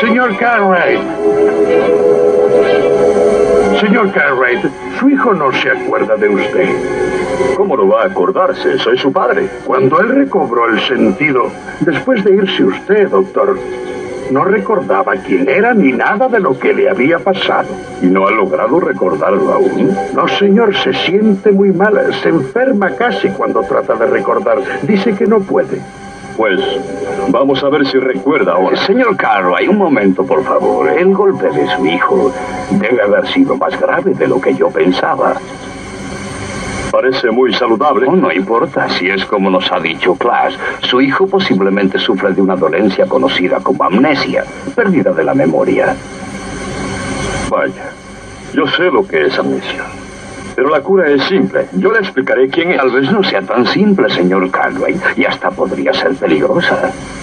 Señor Cartwright. Señor Cartwright, su hijo no se acuerda de usted. ¿Cómo no va a acordarse? Soy su padre. Cuando él recobró el sentido, después de irse usted, doctor, no recordaba quién era ni nada de lo que le había pasado. ¿Y no ha logrado recordarlo aún? No, señor, se siente muy mal. Se enferma casi cuando trata de recordar. Dice que no puede. Pues, vamos a ver si recuerda ahora. Señor Cartwright, un momento, por favor. El golpe de su hijo debe haber sido más grave de lo que yo pensaba. Parece muy saludable. No importa si es como nos ha dicho Clash. Su hijo posiblemente sufre de una dolencia conocida como amnesia, pérdida de la memoria. Vaya, yo sé lo que es amnesia. Pero la cura es simple. Yo le explicaré quién es. Tal vez no sea tan simple, señor Cartwright, y hasta podría ser peligrosa.